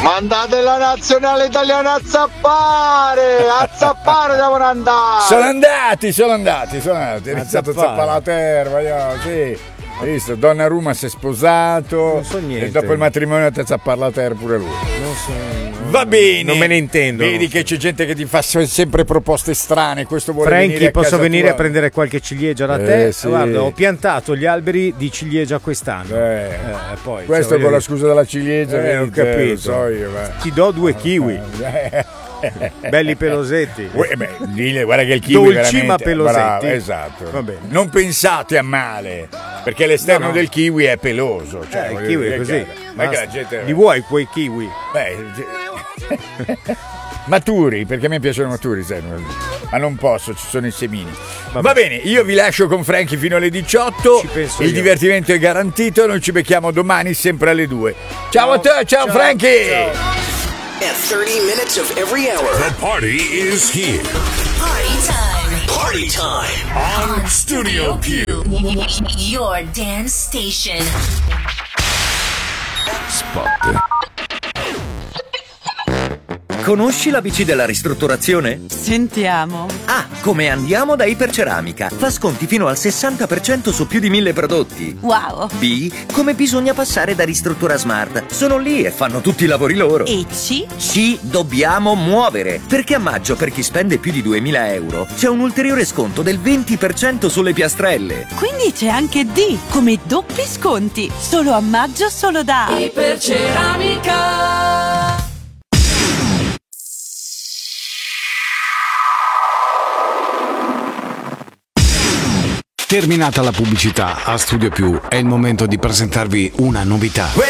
Mandate la nazionale italiana a zappare devono andare. Sono andati. È iniziato a zappare la terra, sì. Hai visto? Donnarumma si è sposato. Non so niente. E dopo il matrimonio ti zappa la terra pure lui. Non so. Va bene. Non me ne intendo. Vedi che c'è gente che ti fa sempre proposte strane. Questo vuole Frankie, venire a posso casa venire tua? a prendere qualche ciliegia da te? Sì. Guarda, ho piantato gli alberi di ciliegia quest'anno. Poi, questo con la scusa della ciliegia. Ho capito. So io, ti do 2 kiwi. Belli pelosetti. Guarda che il kiwi dolci ma pelosetti. Bravo, esatto. Va bene. Non pensate a male, perché l'esterno del kiwi è peloso. Cioè, il kiwi è così. Ma che la gente... Li vuoi quei kiwi? Maturi, perché a me piacciono maturi, sai, ma non posso, ci sono i semini. Va bene, io vi lascio con Frankie fino alle 18. Il divertimento è garantito. Noi ci becchiamo domani sempre alle 2. Ciao a te, ciao Frankie. Ciao. At 30 minutes of every hour, the party is here. Party time on Studio Q. Your dance station. Spot. Conosci la BC della ristrutturazione? Sentiamo. A. Come andiamo da Iperceramica. Fa sconti fino al 60% su più di 1000 prodotti. Wow. B. Come bisogna passare da Ristruttura Smart. Sono lì e fanno tutti i lavori loro. E C. C. Dobbiamo muovere. Perché a maggio, per chi spende più di 2000 euro, c'è un ulteriore sconto del 20% sulle piastrelle. Quindi c'è anche D. Come doppi sconti. Solo a maggio, solo da Iperceramica. Terminata la pubblicità, a Studio Più è il momento di presentarvi una novità.